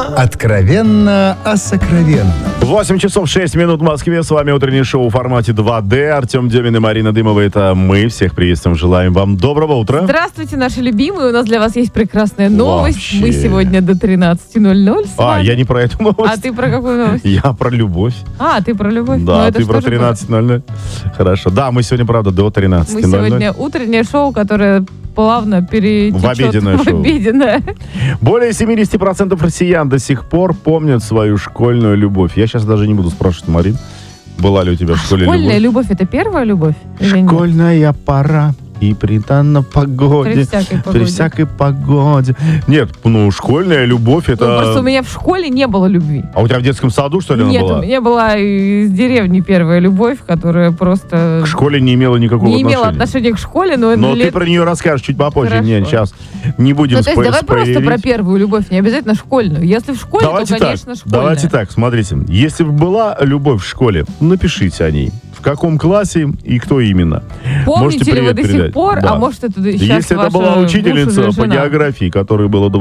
Откровенно о сокровенном. 8 часов 6 минут в Москве. С вами утреннее шоу в формате 2D. Артем Демин и Марина Дымова. Это мы. Всех приветствуем. Желаем вам доброго утра. Здравствуйте, наши любимые. У нас для вас есть прекрасная новость. Вообще. Мы сегодня до 13:00 с вами. Я не про эту новость. А ты про какую новость? Я про любовь. Ты про любовь? Да, это ты про 13:00. Хорошо. Да, мы сегодня, правда, до 13:00. Мы сегодня утреннее шоу, которое плавно перетечет в обеденное шоу. обеденное. Более 70% россиян до сих пор помнят свою школьную любовь. Я сейчас даже не буду спрашивать, Марин, была ли у тебя в школе Школьная любовь — это первая любовь? Или нет? Школьная пора и при данной погоде. При всякой погоде. При всякой погоде. Нет, школьная любовь это... Просто у меня в школе не было любви. А у тебя в детском саду, что ли, она Нет, была? у меня была из деревни первая любовь, которая просто... К школе не имела никакого не отношения. имела отношения к школе, но... Но ты про нее расскажешь чуть попозже. Хорошо. Нет, сейчас не будем То есть давай просто спойлерить. про первую любовь, не обязательно школьную. Если в школе, Давайте то, конечно, школьная. Давайте так, смотрите. Если бы была любовь в школе, напишите о ней. В каком классе и кто именно. Помните ли вы привет до передать. сих пор, Да. а может это сейчас Если это ваша была учительница бывшая по жена? географии, которой было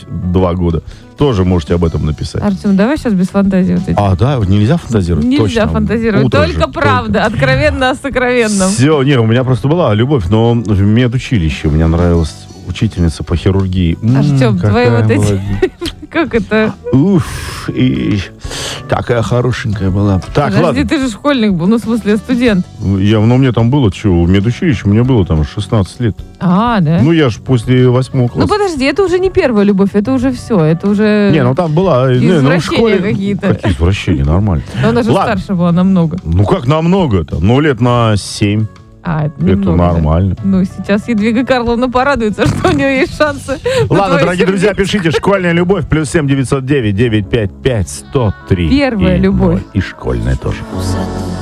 22 года, тоже можете об этом написать. Артем, давай сейчас без фантазии вот эти. Да, нельзя фантазировать? Нельзя Точно. фантазировать, Утро только же, правда, откровенно о сокровенном. Все, у меня просто была любовь, но в медучилище мне нравилась учительница по хирургии. Артем, твои какая вот эти... молодец. Как это? Уф, и такая хорошенькая была. Так, Подожди, ладно. ты же школьник был, в смысле студент. Мне там было, в медучилище мне было там 16 лет. Да? Я ж после 8 класса. Подожди, это уже не первая любовь, это уже все, это уже... Там была... Извращения в школе... какие-то. Какие извращения, нормально. Она же Ладно. старше была намного. Как намного-то? Лет на 7. Это Это немного, да. нормально. Сейчас Едвига Карловна порадуется, что у нее есть шансы. на Ладно, твое дорогие друзья, сердечко. пишите «Школьная любовь» +7 909 955 103. Первая любовь. И школьная тоже.